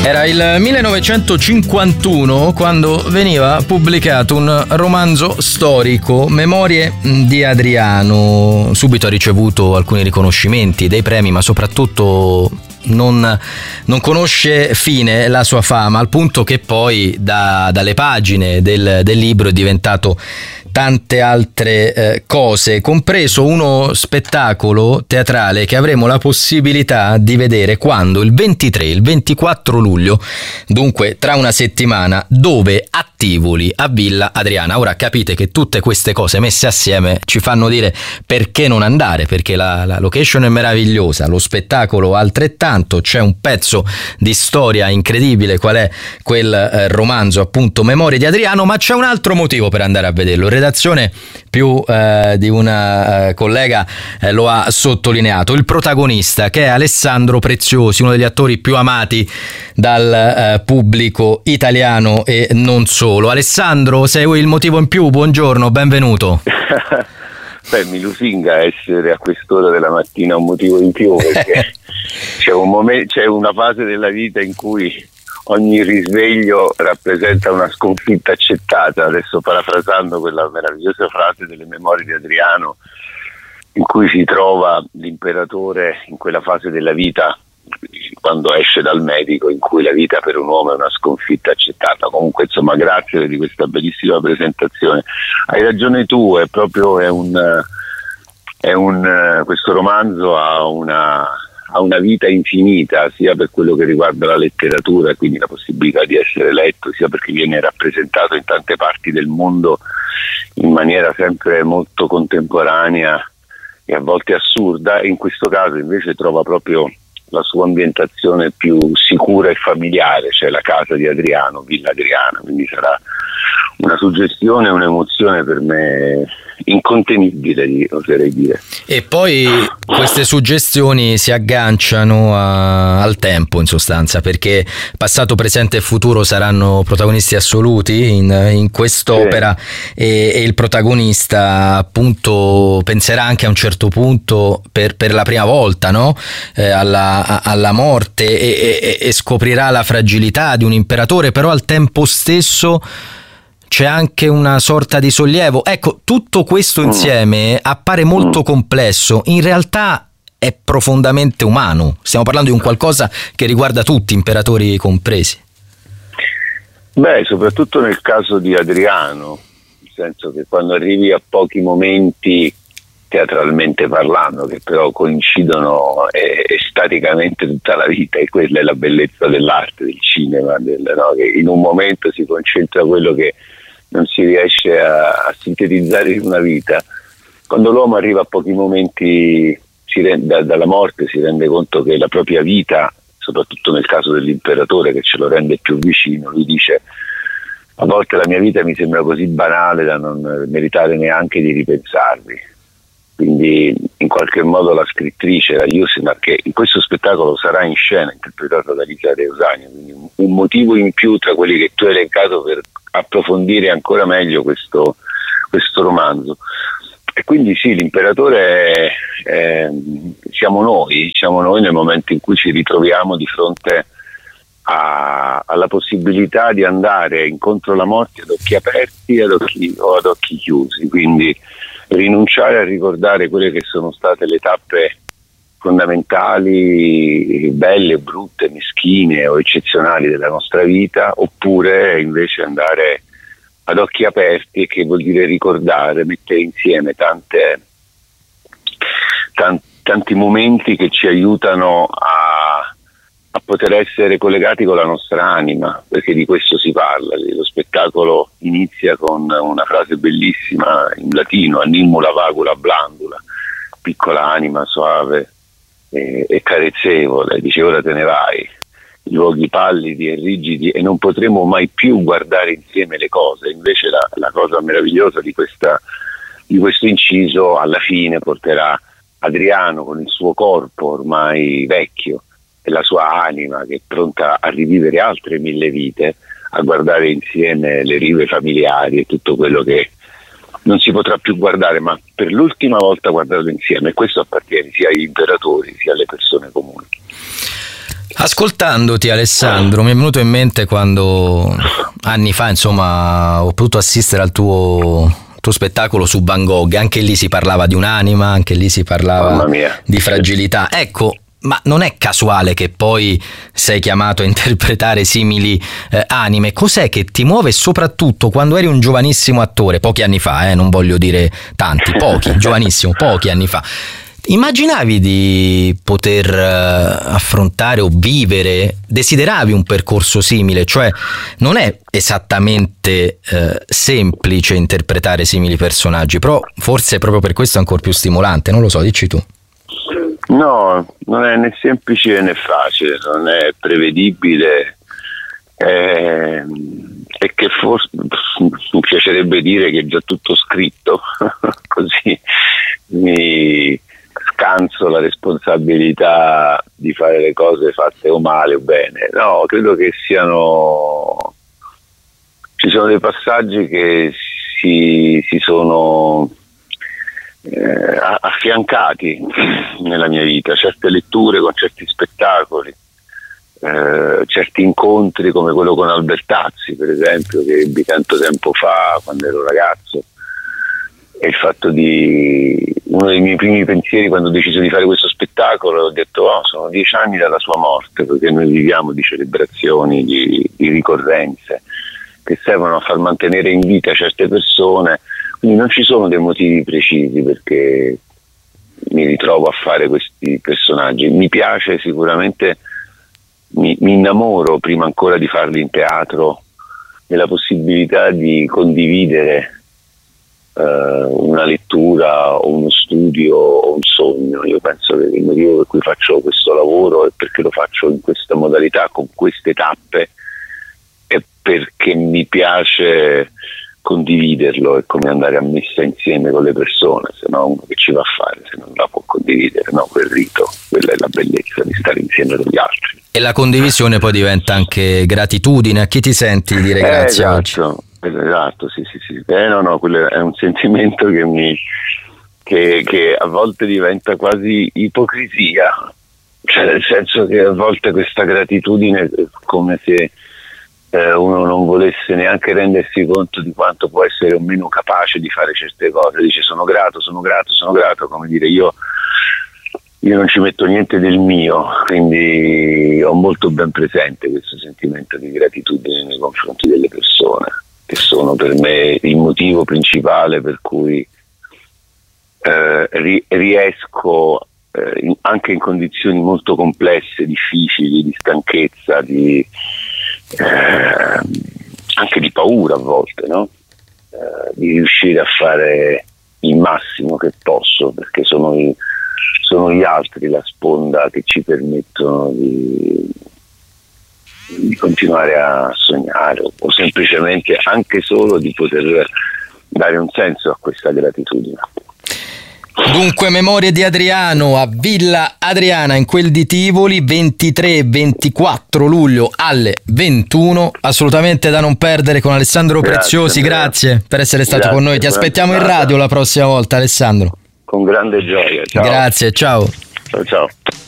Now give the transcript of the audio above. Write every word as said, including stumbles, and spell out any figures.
Era il millenovecentocinquantuno quando veniva pubblicato un romanzo storico, Memorie di Adriano. Subito ha ricevuto alcuni riconoscimenti, dei premi, ma soprattutto non, non conosce fine la sua fama, al punto che poi da, dalle pagine del, del libro è diventato tante altre eh, cose, compreso uno spettacolo teatrale che avremo la possibilità di vedere quando? Il ventitré, il ventiquattro luglio, dunque tra una settimana, dove? A Tivoli, a Villa Adriana. Ora capite che tutte queste cose messe assieme ci fanno dire perché non andare, perché la, la location è meravigliosa, lo spettacolo altrettanto, c'è un pezzo di storia incredibile, qual è quel eh, romanzo appunto Memorie di Adriano, ma c'è un altro motivo per andare a vederlo. Redazione più eh, di una eh, collega eh, lo ha sottolineato, il protagonista, che è Alessandro Preziosi, uno degli attori più amati dal eh, pubblico italiano e non solo. Alessandro, sei il motivo in più, buongiorno, benvenuto. Beh, mi lusinga essere a quest'ora della mattina un motivo in più, perché c'è, un momento, c'è una fase della vita in cui ogni risveglio rappresenta una sconfitta accettata. Adesso, parafrasando quella meravigliosa frase delle Memorie di Adriano, in cui si trova l'imperatore in quella fase della vita, quando esce dal medico, in cui la vita per un uomo è una sconfitta accettata. Comunque, insomma, grazie di questa bellissima presentazione. Hai ragione tu, è proprio è un, è un questo romanzo ha una ha una vita infinita, sia per quello che riguarda la letteratura, quindi la possibilità di essere letto, sia perché viene rappresentato in tante parti del mondo in maniera sempre molto contemporanea e a volte assurda, e in questo caso invece trova proprio la sua ambientazione più sicura e familiare, cioè la casa di Adriano, Villa Adriana, quindi sarà una suggestione, un'emozione per me incontenibile, oserei dire. E poi queste suggestioni si agganciano a, al tempo, in sostanza, perché passato, presente e futuro saranno protagonisti assoluti in, in quest'opera, sì. e, e il protagonista appunto penserà anche a un certo punto per, per la prima volta, no? eh, alla, alla morte e, e, e scoprirà la fragilità di un imperatore, però al tempo stesso c'è anche una sorta di sollievo. Ecco, tutto questo insieme appare molto complesso, in realtà è profondamente umano. Stiamo parlando di un qualcosa che riguarda tutti, imperatori compresi. Beh, soprattutto nel caso di Adriano, nel senso che quando arrivi a pochi momenti, teatralmente parlando, che però coincidono eh, estaticamente tutta la vita, e quella è la bellezza dell'arte, del cinema, del, no? Che in un momento si concentra quello che non si riesce a, a sintetizzare in una vita. Quando l'uomo arriva a pochi momenti si rende, da, dalla morte, si rende conto che la propria vita, soprattutto nel caso dell'imperatore che ce lo rende più vicino, lui dice: a volte la mia vita mi sembra così banale da non meritare neanche di ripensarvi. Quindi in qualche modo la scrittrice, la Jusina, che in questo spettacolo sarà in scena interpretata da Lisa Reusania, quindi un motivo in più tra quelli che tu hai elencato per approfondire ancora meglio questo, questo romanzo. E quindi sì, l'imperatore è, è, siamo noi, siamo noi nel momento in cui ci ritroviamo di fronte a, alla possibilità di andare incontro alla morte ad occhi aperti ad occhi, o ad occhi chiusi, quindi rinunciare a ricordare quelle che sono state le tappe fondamentali, belle, brutte, meschine o eccezionali della nostra vita, oppure invece andare ad occhi aperti, che vuol dire ricordare, mettere insieme tante, tanti, tanti momenti che ci aiutano a, a poter essere collegati con la nostra anima, perché di questo si parla. Lo spettacolo inizia con una frase bellissima in latino: animula vagula blandula, piccola anima soave e, e carezzevole, dice ora te ne vai, i luoghi pallidi e rigidi e non potremo mai più guardare insieme le cose. Invece la, la cosa meravigliosa di, questa, di questo inciso alla fine porterà Adriano con il suo corpo ormai vecchio e la sua anima che è pronta a rivivere altre mille vite, a guardare insieme le rive familiari e tutto quello che non si potrà più guardare, ma per l'ultima volta guardarlo insieme, e questo appartiene sia agli imperatori sia alle persone comuni. Ascoltandoti, Alessandro, mi è venuto in mente quando anni fa, insomma, ho potuto assistere al tuo tuo spettacolo su Van Gogh. Anche lì si parlava di un'anima, anche lì si parlava di fragilità. Ecco, ma non è casuale che poi sei chiamato a interpretare simili eh, anime? Cos'è che ti muove, soprattutto quando eri un giovanissimo attore, pochi anni fa, eh, non voglio dire tanti, pochi, giovanissimo, pochi anni fa. Immaginavi di poter uh, affrontare o vivere, desideravi un percorso simile? Cioè non è esattamente uh, semplice interpretare simili personaggi, però forse proprio per questo è ancora più stimolante, non lo so, dici tu. No, non è né semplice né facile, non è prevedibile, eh, e che forse mi piacerebbe dire che è già tutto scritto, così mi scanso la responsabilità di fare le cose fatte o male o bene. No, credo che siano, ci sono dei passaggi che si, si sono eh, affiancati nella mia vita, certe letture con certi spettacoli, eh, certi incontri come quello con Albertazzi, per esempio, che ebbi tanto tempo fa quando ero ragazzo. E il fatto di uno dei miei primi pensieri quando ho deciso di fare questo spettacolo, ho detto oh, sono dieci anni dalla sua morte, perché noi viviamo di celebrazioni, di, di ricorrenze che servono a far mantenere in vita certe persone, quindi non ci sono dei motivi precisi perché mi ritrovo a fare questi personaggi. Mi piace sicuramente, mi, mi innamoro prima ancora di farli in teatro della possibilità di condividere una lettura o uno studio o un sogno. Io penso che il motivo per cui faccio questo lavoro è perché lo faccio in questa modalità, con queste tappe, è perché mi piace condividerlo. È come andare a messa insieme con le persone, se no uno che ci va a fare se non la può condividere, no? Quel rito, quella è la bellezza di stare insieme con gli altri. E la condivisione poi diventa anche gratitudine. A chi ti senti dire grazie eh, oggi? Esatto. Esatto, sì, sì, sì. Eh, no, no, quello è un sentimento che mi che, che a volte diventa quasi ipocrisia, cioè nel senso che a volte questa gratitudine è come se eh, uno non volesse neanche rendersi conto di quanto può essere o meno capace di fare certe cose. Dice sono grato, sono grato, sono grato, come dire io io non ci metto niente del mio, quindi ho molto ben presente questo sentimento di gratitudine nei confronti delle persone, che sono per me il motivo principale per cui eh, ri- riesco eh, in, anche in condizioni molto complesse, difficili, di stanchezza, di, eh, anche di paura a volte, no? Eh, di riuscire a fare il massimo che posso, perché sono, i, sono gli altri la sponda che ci permettono di di continuare a sognare o, o semplicemente anche solo di poter dare un senso a questa gratitudine. Dunque, Memorie di Adriano a Villa Adriana in quel di Tivoli, ventitré e ventiquattro luglio alle ventuno, assolutamente da non perdere, con Alessandro grazie, Preziosi. Andrea. Grazie per essere stato grazie, con noi, ti aspettiamo in radio la prossima volta, Alessandro. Con grande gioia, ciao. Grazie, ciao. Ciao ciao.